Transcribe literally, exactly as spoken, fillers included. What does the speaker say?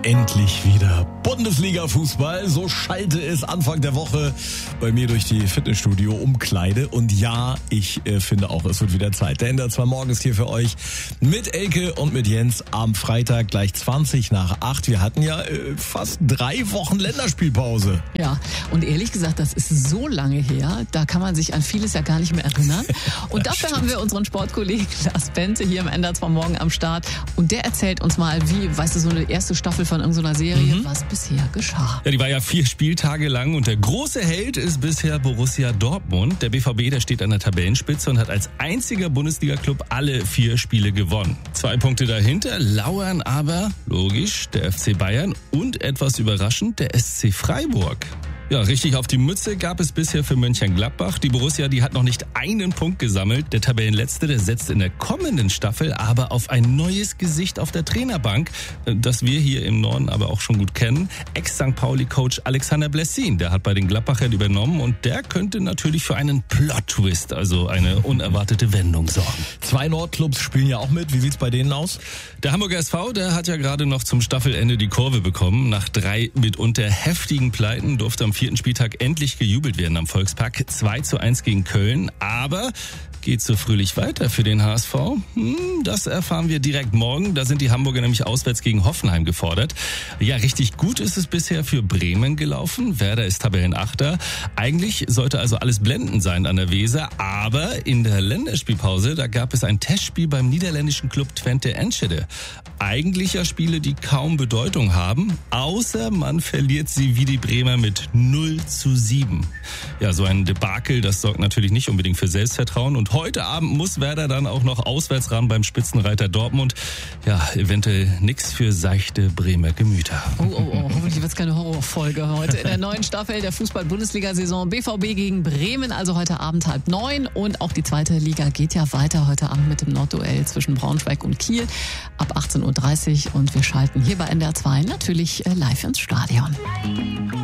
Endlich wieder Bundesliga-Fußball. So schallte es Anfang der Woche bei mir durch die Fitnessstudio-Umkleide. Und ja, ich äh, finde auch, es wird wieder Zeit. Der N D R zwei Morgen ist hier für euch mit Elke und mit Jens am Freitag gleich zwanzig nach acht. Wir hatten ja äh, fast drei Wochen Länderspielpause. Ja, und ehrlich gesagt, das ist so lange her, da kann man sich an vieles ja gar nicht mehr erinnern. Und dafür haben wir unseren Sportkollegen Lars Bente hier im N D R zwei Morgen am Start. Und der erzählt uns mal, wie, weißt du, so eine erste Staffel von irgendeiner Serie, mhm. was bisher geschah. Ja, die war ja vier Spieltage lang und der große Held ist bisher Borussia Dortmund. Der B V B, der steht an der Tabellenspitze und hat als einziger Bundesliga-Club alle vier Spiele gewonnen. Zwei Punkte dahinter lauern aber, logisch, der F C Bayern und etwas überraschend der S C Freiburg. Ja, richtig auf die Mütze gab es bisher für Mönchengladbach. Die Borussia, die hat noch nicht einen Punkt gesammelt. Der Tabellenletzte, der setzt in der kommenden Staffel aber auf ein neues Gesicht auf der Trainerbank, das wir hier im Norden aber auch schon gut kennen. Ex-Sankt Pauli-Coach Alexander Blessin, der hat bei den Gladbachern übernommen und der könnte natürlich für einen Plot-Twist, also eine unerwartete Wendung sorgen. Zwei Nordclubs spielen ja auch mit. Wie sieht's bei denen aus? Der Hamburger S V, der hat ja gerade noch zum Staffelende die Kurve bekommen. Nach drei mitunter heftigen Pleiten durfte am vierten Spieltag endlich gejubelt werden am Volkspark. zwei zu eins gegen Köln. Aber geht so fröhlich weiter für den H S V? Hm, das erfahren wir direkt morgen. Da sind die Hamburger nämlich auswärts gegen Hoffenheim gefordert. Ja, richtig gut ist es bisher für Bremen gelaufen. Werder ist Tabellenachter. Eigentlich sollte also alles blendend sein an der Weser. Aber in der Länderspielpause, da gab es ein Testspiel beim niederländischen Club Twente Enschede. Eigentlich ja Spiele, die kaum Bedeutung haben, außer man verliert sie wie die Bremer mit null zu sieben. Ja, so ein Debakel, das sorgt natürlich nicht unbedingt für Selbstvertrauen. Und heute Abend muss Werder dann auch noch auswärts ran beim Spitzenreiter Dortmund. Ja, eventuell nix für seichte Bremer Gemüter. Oh, oh, oh, hoffentlich wird's keine Horrorfolge heute in der neuen Staffel der Fußball-Bundesliga-Saison. B V B gegen Bremen, also heute Abend halb neun. Und auch die zweite Liga geht ja weiter heute Abend mit dem Nordduell zwischen Braunschweig und Kiel ab achtzehn Uhr dreißig. Und wir schalten hier bei N D R zwei natürlich live ins Stadion.